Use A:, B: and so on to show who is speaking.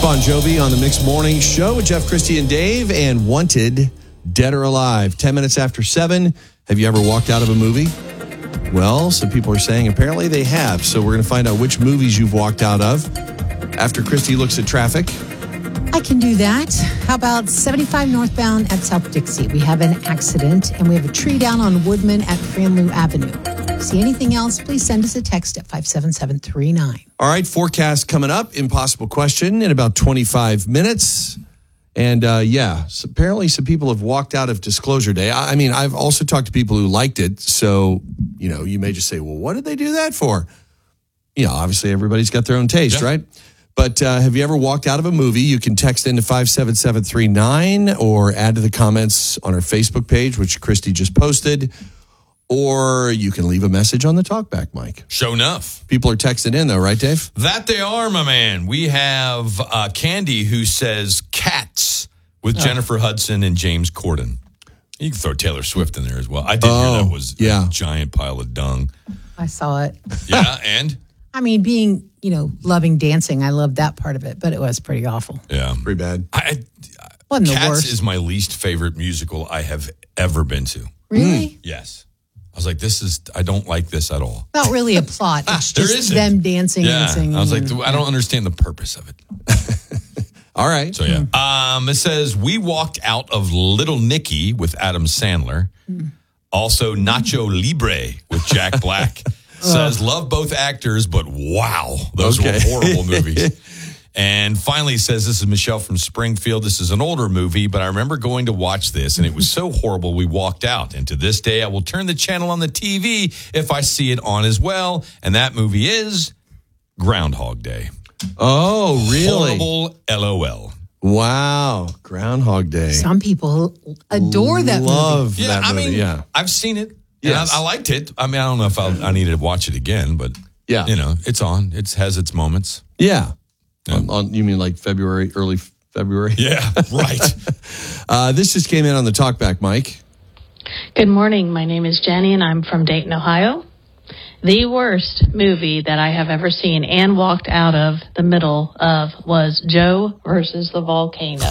A: Bon Jovi on the Mixed Morning Show with Jeff, Christy, and Dave, and Wanted, Dead or Alive. 10 minutes after 7. Have you ever walked out of a movie? Well, some people are saying apparently they have. So we're going to find out which movies you've walked out of after Christy looks at traffic.
B: I can do that. How about 75 northbound at South Dixie? We have an accident, and we have a tree down on Woodman at Franlew Avenue. See anything else, please send us a text at 57739.
A: All right, forecast coming up. Impossible question in about 25 minutes. And so apparently some people have walked out of Disclosure Day. I mean, I've also talked to people who liked it. So, you may just say, well, what did they do that for? Obviously everybody's got their own taste, right? But have you ever walked out of a movie? You can text into 57739 or add to the comments on our Facebook page, which Christy just posted. Or you can leave a message on the talkback mic.
C: Sure enough.
A: People are texting in, though, right, Dave?
C: That they are, my man. We have Candy who says Cats with Jennifer Hudson and James Corden. You can throw Taylor Swift in there as well. I did hear that was a giant pile of dung.
B: I saw it.
C: Yeah, and?
B: I mean, being, loving dancing, I loved that part of it, but it was pretty awful.
C: Yeah.
A: Pretty bad.
B: Wasn't the
C: Cats
B: worst.
C: is my least favorite musical I have ever been to.
B: Really?
C: Yes. I was like, I don't like this at all.
B: Not really a plot. It's
C: There
B: just
C: isn't.
B: them dancing and singing.
C: I was like, I don't understand the purpose of it.
A: All right.
C: So, yeah. It says, we walked out of Little Nicky with Adam Sandler. Also, Nacho Libre with Jack Black. Says, love both actors, but wow, those were horrible movies. And finally says, this is Michelle from Springfield. This is an older movie, but I remember going to watch this, and it was so horrible we walked out. And to this day, I will turn the channel on the TV if I see it on as well. And that movie is Groundhog Day.
A: Oh, really?
C: Horrible LOL.
A: Wow. Groundhog Day.
B: Some people adore that movie.
A: Love that movie.
C: I've seen it.
A: Yes.
C: I liked it. I mean, I don't know if I needed to watch it again, but it's on. It has its moments.
A: Yeah. You mean like early February?
C: Yeah, right.
A: This just came in on the talkback mic.
D: Good morning. My name is Jenny, and I'm from Dayton, Ohio. The worst movie that I have ever seen and walked out of the middle of was Joe versus the Volcano.